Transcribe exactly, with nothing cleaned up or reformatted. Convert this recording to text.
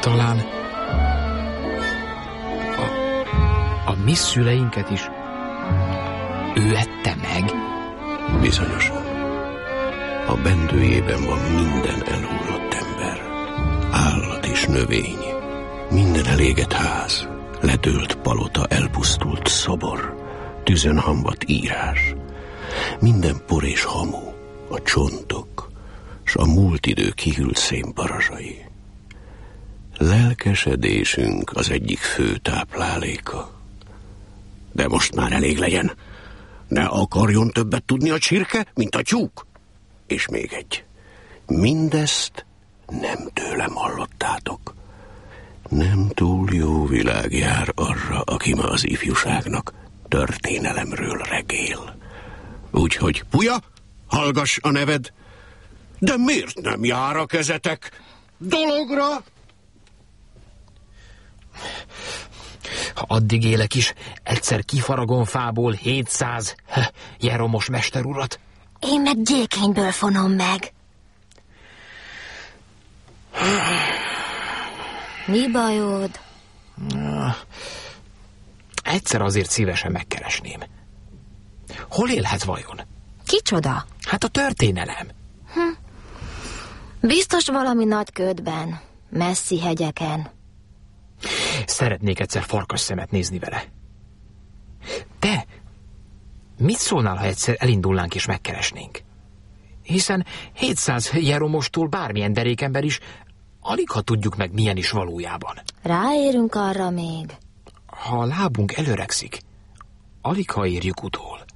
talán a, a mi szüleinket is ő ette meg? Bizonyosan. A bendőjében van minden elhullott ember, állat és növény, minden elégett ház, ledőlt palota, elpusztult szobor, tüzön hamvadt írás, minden por és hamu, a csontok, s a múlt idő kihűlt szénbarazsai. Lelkesedésünk az egyik fő tápláléka. De most már elég legyen. Ne akarjon többet tudni a csirke, mint a tyúk. És még egy. Mindezt nem tőlem hallottátok. Nem túl jó világ jár arra, aki ma az ifjúságnak történelemről regél. Úgyhogy, Puja, hallgass a neved. De miért nem jár a kezetek dologra? Ha addig élek is, egyszer kifaragom fából hétszáz jeromos mesterurat. Én meg gyékényből fonom meg. Mi bajod? Egyszer azért szívesen megkeresném. Hol élhet vajon? Kicsoda? Hát a történelem. Hm. Biztos valami nagy ködben, messzi hegyeken. Szeretnék egyszer farkas szemet nézni vele. De mit szólnál, ha egyszer elindulnánk és megkeresnénk? Hiszen hétszáz jeromostól bármilyen derékember is, alig ha tudjuk meg, milyen is valójában. Ráérünk arra még. Ha a lábunk előregszik, alig ha érjük utól.